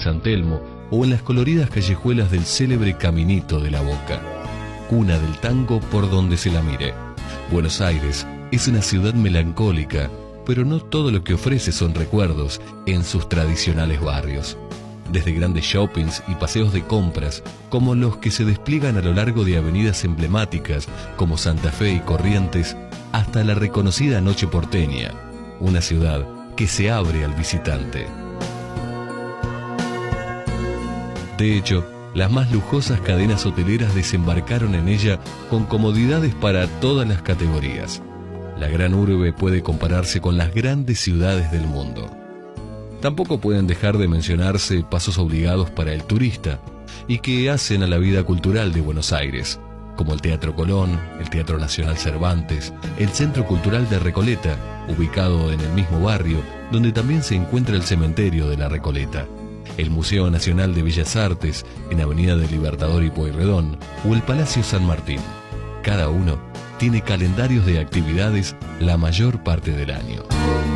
San Telmo o en las coloridas callejuelas del célebre Caminito de la Boca, cuna del tango por donde se la mire. Buenos Aires es una ciudad melancólica, pero no todo lo que ofrece son recuerdos en sus tradicionales barrios. Desde grandes shoppings y paseos de compras, como los que se despliegan a lo largo de avenidas emblemáticas como Santa Fe y Corrientes, hasta la reconocida Noche Porteña, una ciudad que se abre al visitante. De hecho, las más lujosas cadenas hoteleras desembarcaron en ella con comodidades para todas las categorías. La gran urbe puede compararse con las grandes ciudades del mundo. Tampoco pueden dejar de mencionarse pasos obligados para el turista y que hacen a la vida cultural de Buenos Aires, como el Teatro Colón, el Teatro Nacional Cervantes, el Centro Cultural de Recoleta, ubicado en el mismo barrio, donde también se encuentra el cementerio de la Recoleta, el Museo Nacional de Bellas Artes en Avenida del Libertador y Pueyrredón, o el Palacio San Martín. Cada uno tiene calendarios de actividades la mayor parte del año.